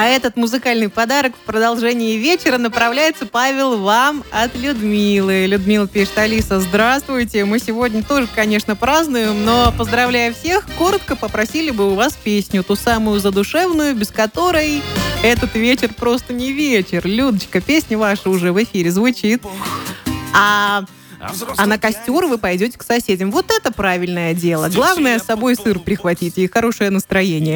А этот музыкальный подарок в продолжении вечера направляется, Павел, вам от Людмилы. Людмила пишет: Алиса, здравствуйте. Мы сегодня тоже, конечно, празднуем, но, поздравляя всех, коротко попросили бы у вас песню, ту самую задушевную, без которой этот вечер просто не вечер. Людочка, песня ваша уже в эфире звучит. А на костер вы пойдете к соседям. Вот это правильное дело. Главное, с собой сыр прихватите и хорошее настроение.